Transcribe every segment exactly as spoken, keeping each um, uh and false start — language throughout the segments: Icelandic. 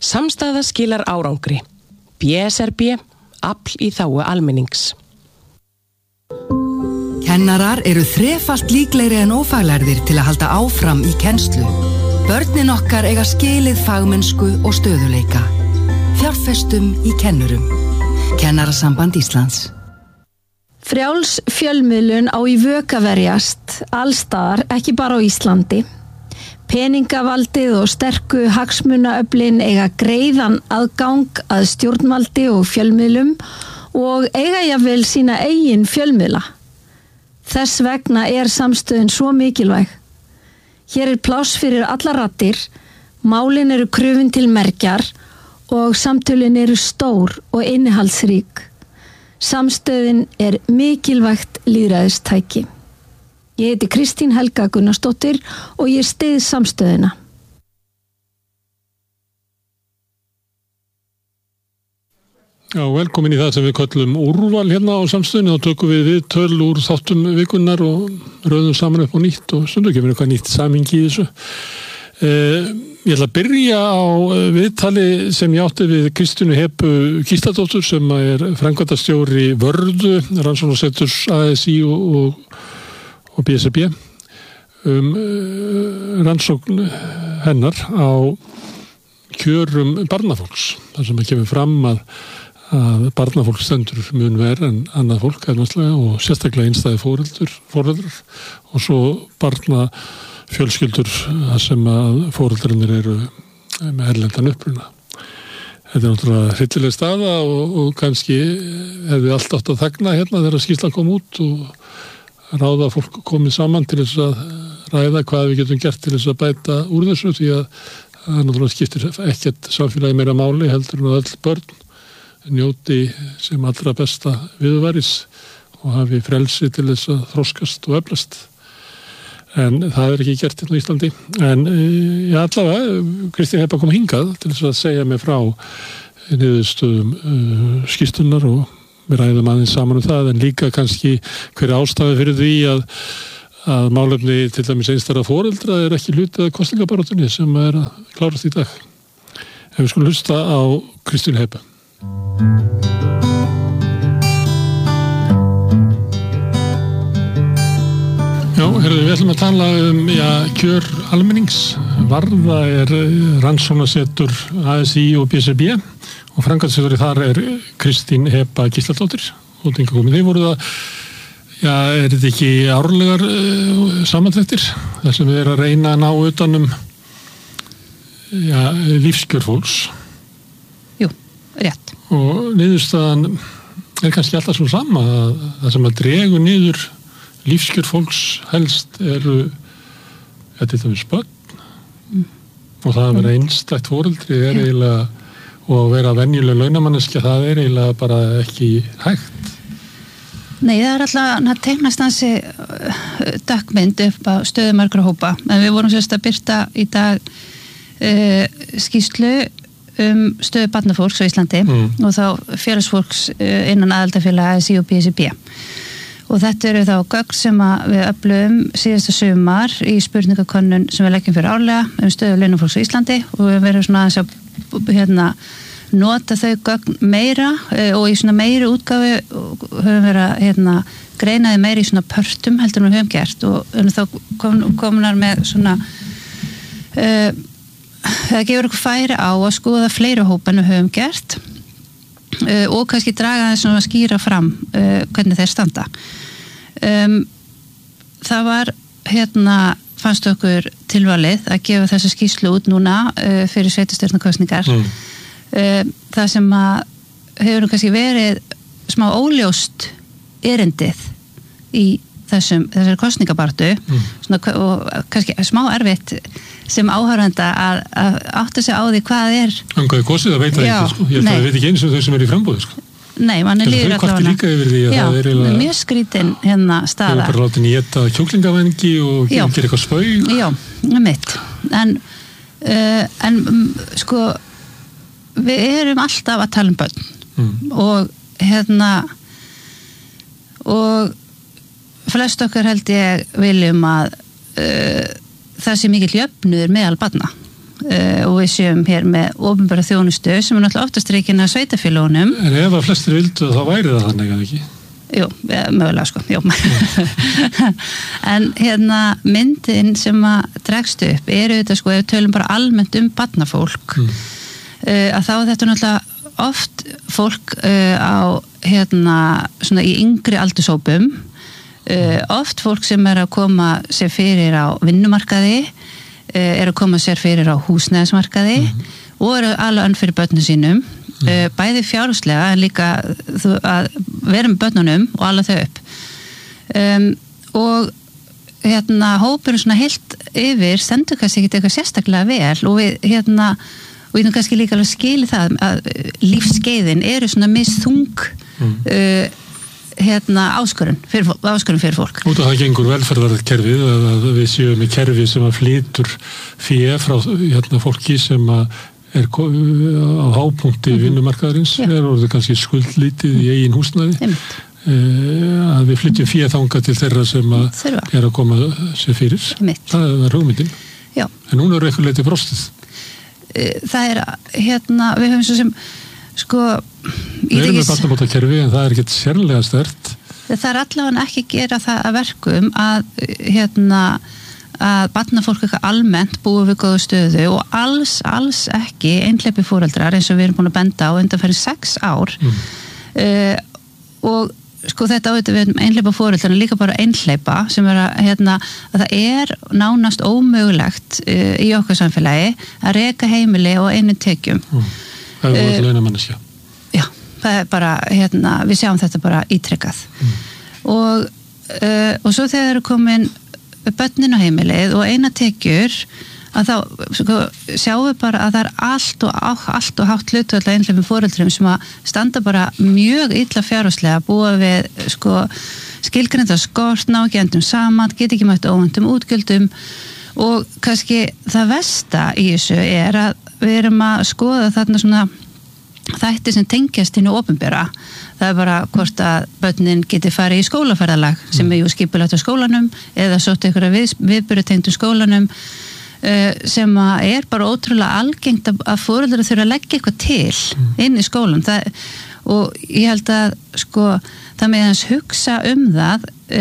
Samstaða skilar árangri. B S R B, afl í þágu almennings. Kennarar eru þrefalt líklegri en ófaglærðir til að halda áfram í kennslu. Börnin okkar eiga skilið fagmennsku og stöðuleika. Fjárfestum í kennurum. Kennarasamband Íslands. Frjáls fjölmiðlun á í vök að verjast, allstaðar, ekki bara á Íslandi. Peningavaldið og sterku hagsmunaöflin eiga greiðan aðgang að stjórnvaldi og fjölmiðlum og eiga jafnvel sína eigin fjölmiðla. Þess vegna er samstöðin svo mikilvæg. Hér er pláss fyrir allar raddir, málin eru krufin til mergjar og samtölin eru stór og innihaldsrík. Samstöðin er mikilvægt lýðræðistæki. Ég heiti Kristín Helga Gunnarsdóttir og ég styð samstöðina. Já, velkomin í það sem við köllum úrval hérna á samstöðinu. Þá tökum við viðtöl úr þáttum vikunnar og röðum saman upp á nýtt og stundum kemur eitthvað nýtt samingi í þessu. Eh, ég ætla að byrja á viðtali sem ég átti við Kristínu Hebu Gísladóttur sem er framkvæmdastjóri Vörðu, rannsóknarseturs A S í og, og, og B S R B um uh, rannsókn hennar á kjörum barnafólks. Það sem að kemur fram að að barnafólk stendur mun verð en annað fólk efnaðslega og sérstaklega einstæði fóreldur, fóreldur og svo barnafjölskyldur þar sem að fóreldurinnir eru með erlendan uppruna. Þetta er náttúrulega hryllileg staða og, og kannski hefði allt átt að þagna hérna þegar skýrslan kom út og ráða fólk komið saman til þess að ræða hvað við getum gert til þess að bæta úr þessu því að það náttúrulega skiptir ekkert samfélagi meira máli heldur en að öll börn njóti sem allra besta viðurværis og hafi frelsi til þess að þroskast og eflast. En það er ekki gert hérna á Íslandi. En já, allavega, Kristín Heba kom hingað til þess að segja mig frá niðurstöðum uh, skýrslunar og við ræðum aðeins saman um það, en líka kannski hver ástæða fyrir því að, að málefni til dæmis einstæðra foreldra er ekki hluti af kosningabaráttunni sem er að klárast í dag. En við skulum hlusta á Kristín Heba. Já, herðu, við ætlum að tala um já, kjör almennings. Varða er rannsóknarsetur A S í og B S R B og framkvæmdastjóri þar er Kristín Heba Gísladóttir. Og þingað komið, þeir voru það, já, er þetta ekki árlegar uh, samantrektir þar sem við erum að reyna að ná utanum já, lífskjör fólks. Jú, rétt. Og niðurstaðan er kannski alltaf svo sama að það sem að dregur niður lífskjör fólks helst eru ja, til dæmis börn mm. og það að vera einstætt foreldri er eiginlega og að vera venjuleg launamanneskja það er eiginlega bara ekki hægt. Nei, það er alltaf að teiknast hansi dökkmynd upp á stöðu margra hópa en við vorum sérst að birta í dag uh, skýrslu um stöðu barnafólks á Íslandi mm. og þá félagsfólks innan aðildafélaga A S í og B S R B. Og þetta eru þá gögn sem við öflum síðasta sumar í spurningakönnun sem við leggjum fyrir árlega um stöðu launafólks á Íslandi og við verðum svona aðeins að hérna, nota þau gögn meira og í svona meiri útgáfu höfum verið að hérna, greinaði meira í svona pörtum heldur en við höfum gert og þá kom, komunar með svona uh, það gefur okkur færi á að skoða fleiri hópa en við höfum gert uh, og kannski draga þess að skýra fram uh, hvernig þeir standa. Um, það var hérna fannst okkur tilvalið að gefa þessa skýrslu út núna uh, fyrir sveitarstjórnarkosningar mm. uh, það sem að hefur kannski verið smá óljóst erindið í þessum, þessari kosningabaráttu mm. svona, og kannski smá erfitt sem áhorfenda að, að átta sig á því hvað er en hvað er kosið að veita ekki sko. Ég held að það veit ekki eins og þau sem er í framboði sko. Nei, mann er líður allavega þau líka yfir því að já, það er eiginlega mjög skrítin hérna staða þau er bara látið nýta kjúklingavengi og gera eitthvað spaug já, mitt en, uh, en sko við erum alltaf að tala um börn mm. og hérna og flest okkar held ég viljum að uh, það sé mikill jöfnuður meðal barna uh, og við séum hér með opinbera þjónustu sem er náttúrulega oftast reikin að sveitafélögunum. En ef að flestir vildu þá væri það þannig að ekki? Jú, mögulega sko, jú. En hérna myndin sem að dregst upp eru þetta sko, ef við tölum bara almennt um barnafólk, mm. uh, að þá er þetta náttúrulega oft fólk uh, á hérna svona í yngri aldurshópum, uh, oft fólk sem er að koma sér fyrir á vinnumarkaði, uh, er að koma sér fyrir á húsnæðismarkaði mm. og eru alveg önn fyrir börnum sínum, mm. uh, bæði fjárhagslega en líka þú, að vera með börnunum og alla þau upp. Um, og hérna hópur svona heilt yfir stendur kannski ekki eitthvað sérstaklega vel og við hérna og ég nú kannski líka alveg skili það að lífskeiðin eru svona misþung mm. uh, hérna áskorun fyrir, áskorun fyrir fólk. Út af það gengur velferðarkerfið að við séum með kerfi sem að flytur fyrir frá hérna, fólki sem að er á hápunkti mm-hmm. vinnumarkaðarins, Já. Er orðið kannski skuldlítið í eigin húsnæði, uh, að við flytjum fyrir þanga til þeirra sem að er að koma sér fyrir. Einmitt. Það er hugmyndin. Já. En núna er eitthvað leiti brostið. Það er hérna, við höfum svo sem sko við erum með barnabótakerfi en það er ekkert sérlega sterkt. Það er allavega ekki að gera það að verkum að hérna að barnafólk eitthvað almennt búið við góðu stöðu og alls, alls ekki einhleypi foreldrar eins og við erum búin að benda á undanfæri sex ár mm. uh, og sko þetta auðvitað við einhleypa foreldrar en líka bara einhleypa sem er að hérna að það er nánast ómögulegt uh, í okkar samfélagi að reka heimili og einu tekjum. Mm. Það er uh, alltaf eina manneskja. Já, það er bara hérna, við sjáum þetta bara ítrekkað. Mm. Og, uh, og svo þegar eru komin börnin á heimilið og eina tekjur að þá sko, sjáum við bara að það er allt og, allt og hátt hlutvöld að einhleypum foreldrum sem að standa bara mjög illa fjárhagslega, búa við sko, skilgreinda skort, ná ekki endum saman, get ekki mætt óvæntum útgjöldum og kannski það versta í þessu er að við erum að skoða þarna svona þætti sem tengjast hinu opinbera. Það er bara hvort að börnin geti farið í skólaferðalag sem er jú skipulagt á skólanum eða sótt einhverja við, viðburðutengdum skólanum sem er bara ótrúlega algengt að foreldrar þurfa að leggja eitthvað til inn í skólan það, og ég held að sko, það með hans hugsa um það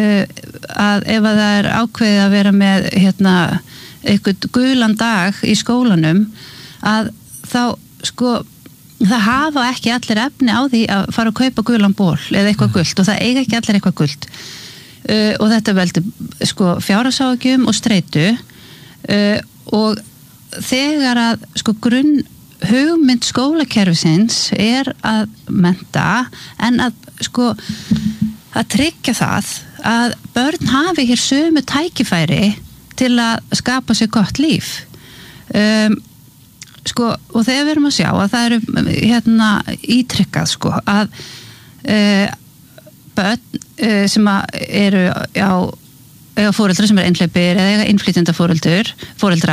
að ef að það er ákveðið að vera með hérna, eitthvað gulan dag í skólanum að þá sko það hafa ekki allir efni á því að fara að kaupa gulan ból eða eitthvað gult og það eiga ekki allir eitthvað gult uh, og þetta veldur sko fjárhagsáhyggjum og streitu Uh, og þegar að sko grunn hugmynd skólakerfisins er að mennta en að sko að tryggja það að börn hafi hér sömu tækifæri til að skapa sér gott líf um, sko og þegar við erum að sjá að það eru hérna ítrykkað sko að uh, börn uh, sem að eru á eða foreldra sem er einhleypir eða innflytjenda foreldra, foreldra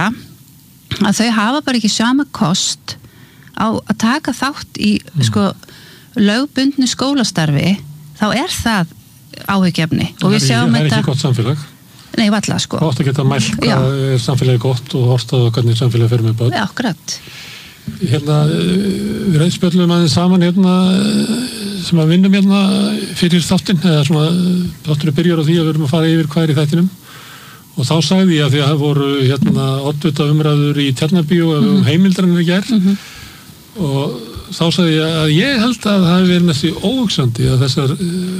að þau hafa bara ekki sama kost á að taka þátt í mm. sko lögbundnu skólastarfi þá er það áhyggjefni og við sjáum þetta. Það er ekki gott samfélag. Nei, valla sko. Það átt að geta mælt hvað er samfélagi gott og horstað og hvernig samfélagi fer með börn. Já, akkurat. Hérna, við reyðspjöllum aðeins saman hérna sem að vinnum hérna fyrir þáttinn eða svona þátturinn byrjar á því að við erum að fara yfir hvað er í þættinum og þá sagði ég að því að það voru hérna oddvita umræður í Tjarnarbíó um mm-hmm. heimildarinn í gær mm-hmm. og þá sagði ég að ég held að það hefði verið næstu óhugsandi að þessar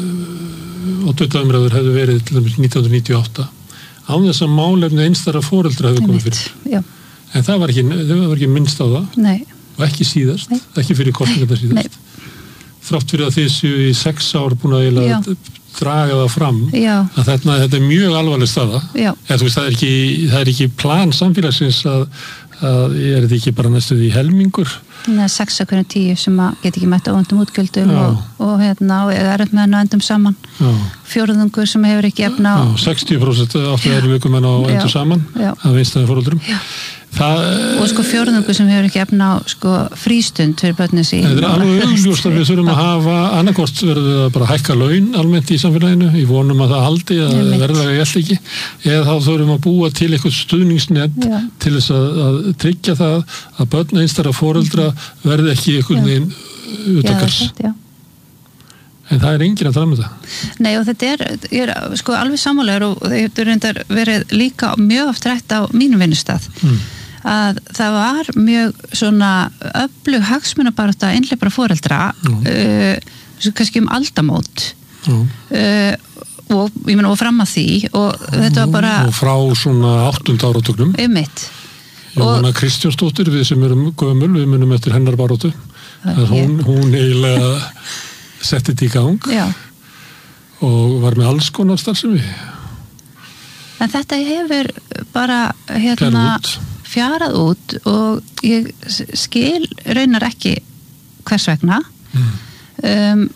uh, oddvita umræður hefði verið til dæmis nítján hundruð níutíu og átta án þess að málefni einstæðra foreldra hefði komið fyrir. Já. En það var ekki, það var ekki minnst á það. Nei. Og ekki síðast, Nei. Ekki fyrir kosningarnar síðast. Nei. Þrátt fyrir að þessu í sex ár búin að eiginlega draga það fram Já. Að þetta, þetta er mjög alvarleg staða. Já. Eða, þú veist, það er ekki, það er ekki plan samfélagsins að, að er þetta ekki bara næstuð í helmingur. Nei, sex að hvernig tíu sem að get ekki mætt óvæntum útgjöldum og, og hérna og er upp með henn og endum saman. Já. Fjórðungur sem hefur ekki efna á. Já, sextíu prósent áttu erum vikum henn og endum saman Já. Að vinstæði foreldrum. Já. Það, og sko fjórðungur sem hefur ekki efna á sko frístund fyrir börnin sín. Það er alveg augljóst að við þurfum að hafa annarkort verður við að bara hækka laun almennt í samfélaginu, í vonum að það haldi að verðlaga ég ekki, eða þá þurfum að búa til eitthvað stuðningsnet Já. Til þess að, að tryggja það að börn einstæðra foreldra verði ekki einhvern veginn utakars. En það er enginn að drama það. Nei, og þetta er, ég er sko alveg sammálegur og þetta er reyndar verið líka mjög oft rætt á mínum vinnustað mm. að það var mjög svona öflug hagsmunabarátta einhleypra foreldra mm. uh, kannski um aldamót mm. uh, og ég meina og fram að því og mm. þetta var bara og frá svona áttunda áratugnum einmitt Jóhanna Kristjánsdóttir, við sem erum gömul, við munum eftir hennar baráttu að hún, hún eiginlega setti þetta í gang Já. Og var með alls konar starfsemi. En þetta hefur bara hérna út. fjarað út og ég skil raunar ekki hvers vegna mm. um,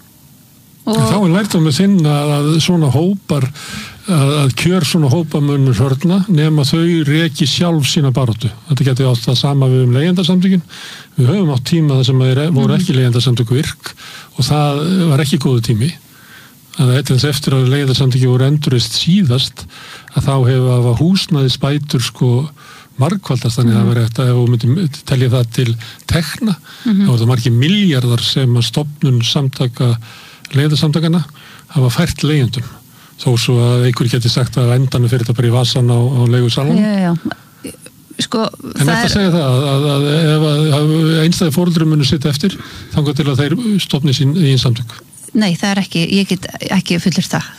og þá er lært á með þinn að svona hópar að, að kjör svona hópamunur hörna nema þau reki sjálf sína baráttu. Þetta getur átt það sama við um leigjendasamtökin. Við höfum átt tíma það sem er, voru ekki leigjendasamtök virk og það var ekki góðu tími. Þannig að eitthvað eftir að leigjendasamtöki voru endurist síðast að þá hefur að húsnæði spætur sko margfaldast þannig mm. að það var eftir að ef við myndum telja það til tekna mm-hmm. þá voru það margir miljardar sem að stofnun samtaka leigjendasamtakana hafa fært leigjendum. Þó svo að einhver geti sagt að endanum fyrir þetta bara í vasan á, á leigusalunum. Já, já. Sko, en þetta er... segja það að, að, að ef að einstæði foreldrum munu sitta eftir þangað til að þeir stofni sín í einn samtök. Nei, það er ekki, ég get ekki fullur það.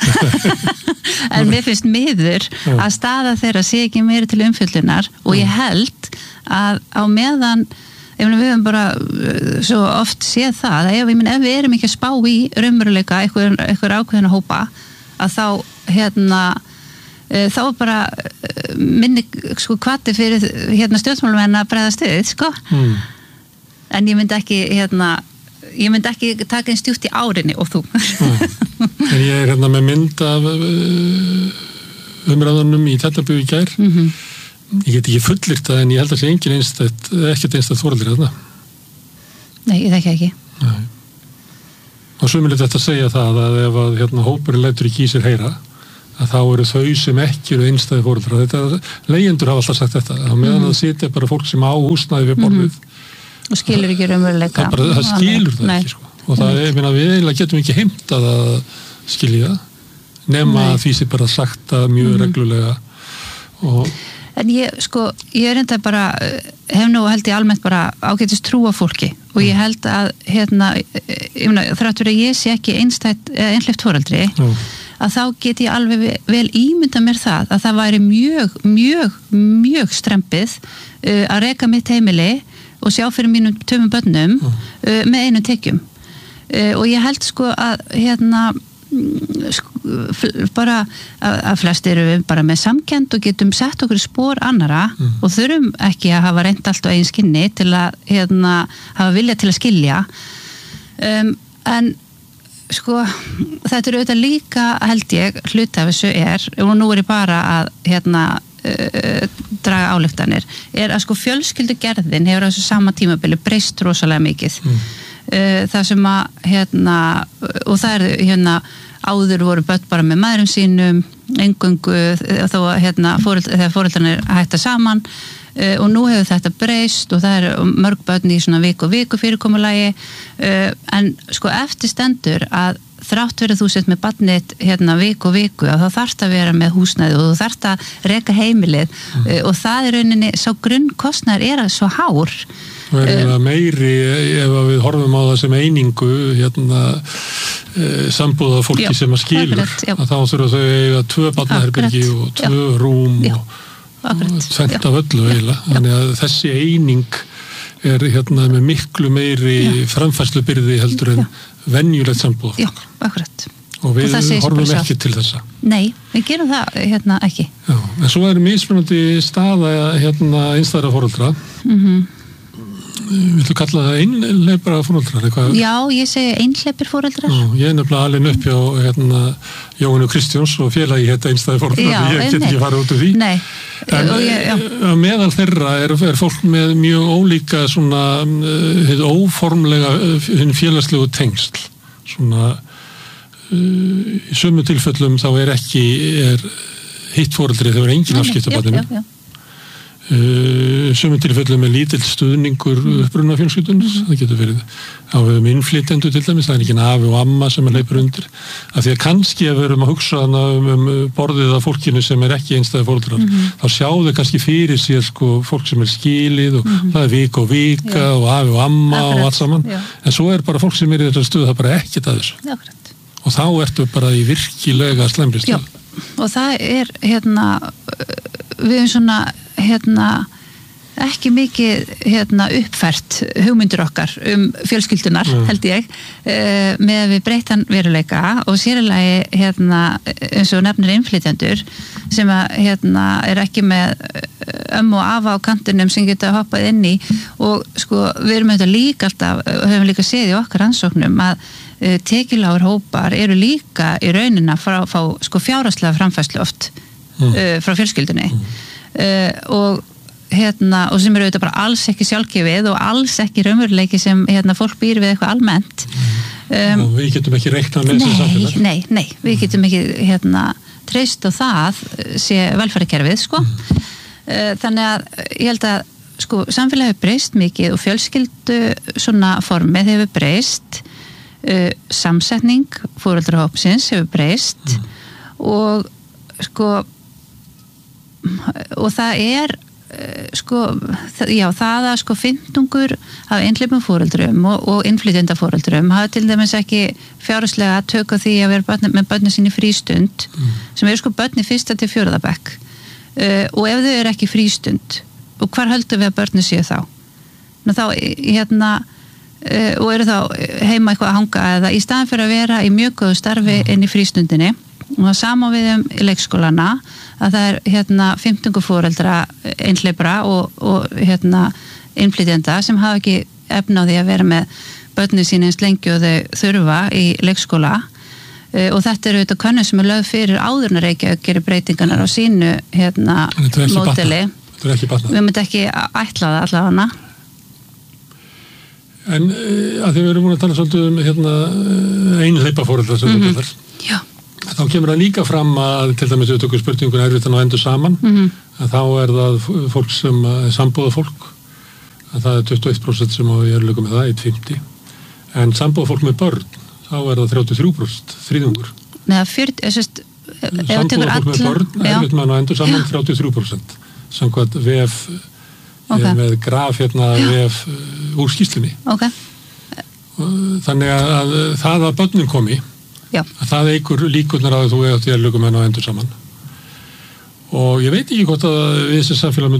En mér finnst miður að staða þeirra sé ekki meira til umfyllunar og ég held að á meðan ef við höfum bara svo oft séð það að ef, ef við erum ekki að spá í raunveruleika eitthvað, eitthvað ákveðina hópa að þá hérna þá er bara minni sko hvati fyrir hérna stjórnmálamenn að bregðast við sko mm. en ég myndi ekki hérna ég myndi ekki taka einn stjútt í árinni og þú mm. en ég er hérna með mynd af umræðunum í Tjarnarbíu í gær mm-hmm. ég get ekki fullyrt það en ég held að sé engin einstætt ekkert einstætt foreldri þarna. Nei, ég þekki ekki. Nei. Og sumilegt þetta að segja það að ef að hérna, hópurinn lætur ekki í sér heyra að þá eru þau sem ekki eru einstæði foreldrar. Þetta leigjendur hafa alltaf sagt þetta að meðan mm. það sitja bara fólk sem á húsnæði við borðið mm. og skilur ekki raunveruleika. Það, bara, það skilur það Nei. Ekki sko. Og það er, minna, við eiginlega getum ekki heimtað að skilja nema að því sem bara sagt að mjög mm. reglulega og en ég, sko, ég er enda bara hef nú held ég almennt bara ágætist trúa fólki og ég held að hérna, þráttur að ég sé ekki einstætt, einhleypt foreldri mm. að þá get ég alveg vel ímynda mér það að það væri mjög, mjög, mjög strempið uh, að reka mitt heimili og sjá fyrir mínum tömum börnum mm. uh, með einu tekjum uh, og ég held sko að hérna bara að flest eru við bara með samkennd og getum sett okkur í spór annara mm. og þurfum ekki að hafa reynt allt á eigin skinni til að hérna, hafa vilja til að skilja um, en sko þetta eru auðvitað líka held ég hluti af þessu er og nú er ég bara að hérna uh, draga ályktanir er að sko fjölskyldugerðin hefur á þessu sama tímabili breyst rosalega mikið mm. uh, það sem að hérna og það er hérna áður voru börn bara með maðurum sínum eingöngu þó að hérna þegar foreldrarnir hætta saman uh, og nú hefur þetta breyst og það er mörg börn í svona viku og viku fyrirkomulagi uh, en sko eftir stendur að þrátt verið þú sett með barnið hérna viku og viku og þá þarft að vera með húsnæði og þú þarft að reka heimilið mm. uh, og það er rauninni sá grunnkostnaður er að svo hár og er það meiri ef við horfum á það sem einingu hérna e, sambúða fólki já, sem að skilur akkurat, að þá þurfa þau eiga tvö barnaherbergi og tvö já, rúm já, og tvent af öllu eiginlega þannig að þessi eining er hérna með miklu meiri já. Framfærslubyrði heldur en venjulegt sambúða já, akkurat og við og horfum ekki til þessa nei, við gerum það hérna ekki já, en svo er mismunandi staða hérna einstæðra foreldra mhm Viltu kalla það einhleipra foreldrar? Eitthvað? Já, ég segi einhleipir foreldrar. Já, ég er nefnilega alveg upp hjá hérna, Jóhannu Kristjáns og félagi hérna einstæði foreldrar. Já, ég get ekki farið út úr því. Nei. En og ég, já. meðal þeirra er, er fólk með mjög ólíka svona uh, óformlega uh, félagslegu tengsl. Svona uh, í sömu tilfellum þá er ekki er hitt foreldri þegar engin afskipti af barninu. Uh, sömu tilfellum er lítill stuðningur uppbrunna fjölskyldunar, það getur verið á við innflytjendur til dæmis, það er ekki afi og amma sem er leipur undir, af því að kannski ef við erum að hugsa um, um borðið af fólkinu sem er ekki einstæði foreldrar, mm-hmm. þá sjáðu kannski fyrir sér sko fólk sem er skilið og mm-hmm. það er vik og vika Já. Og afi og amma Akkurat. Og allt saman, Já. En svo er bara fólk sem er í þessar stuð, það er bara ekkert að þessu Akkurat. Og þá ertu bara í virkilega slæmri stuð. Já, og það er hérna við erum svona hérna ekki mikið hérna, uppfært hugmyndur okkar um fjölskyldunar, mm. held ég, uh, með að við breytan veruleika og sérlega hérna, eins og nefnir innflytjendur sem að, hérna, er ekki með ömmu og afa á kantinum sem geta hoppað inn í og sko, við erum auðvitað líka alltaf, höfum líka séð í okkar rannsóknum að uh, tekjulágur hópar eru líka í raunina frá, frá sko, fjárhagslega framfærslu oft mm. uh, frá fjölskyldunni mm. uh, og hérna, og sem eru auðvitað bara alls ekki sjálfgefið og alls ekki raunveruleiki sem hérna, fólk býr við eitthvað almennt um, og við getum ekki reiknað með þessu samfélag nei, nei, við getum ekki hérna, treyst á það sé velferðarkerfið sko. mm. uh, þannig að ég held að sko, samfélagi hefur breyst mikið og fjölskyldu svona formið hefur breyst uh, samsetning foreldrahópsins hefur breyst mm. og sko og það er sko, já, það að sko fimmtungur af einhleypum foreldrum og, og innflytjenda foreldrum hafa til dæmis ekki fjárhagslega tök á því að vera börn, með börnin sín í frístund mm. sem eru sko börn í fyrsta til fjórða bekk uh, og ef þau eru ekki frístund og hvar höldum við að börnin séu þá? Ná, þá hérna uh, og eru þá heima eitthvað að hanga eða í staðan fyrir að vera í mjög góðu starfi mm. inn í frístundinni og það sama við um í leikskólana að það er hérna fimmtungur foreldra einhleypra og, og hérna innflytjenda sem hafa ekki efna á því að vera með börnin sín eins lengi og þau þurfa í leikskóla uh, og þetta eru auðvitað könnun sem er lögð fyrir áðurna Reykjavík gerir breytingarnar á sínu hérna módeli. Við myndum ekki ætla það allavega. En uh, að því við erum búin að tala svolítið um hérna einhleypa foreldra sem mm-hmm. þetta er. Já. Þá kemur það líka fram að til dæmis við tökum spurningun erfitt að ná endur saman mm-hmm. að þá er það fólk sem er sambúða fólk að það er tuttugu og eitt prósent sem á ég er lögum með það, eitt fimmti en sambúða fólk með börn þá er það þrjátíu og þrjú prósent, þriðjungur Nei, fyrst, ég sést sambúða fólk með börn, erfitt með að ná endur saman þrjátíu og þrjú prósent samkvæmt vef okay. með graf hérna vef úr skýrslunni okay. Þannig að það að börnin komi Já. Að það eikur líkurnar að þú eða til að lögum henn á endur saman og ég veit ekki hvort að við þessi samfélag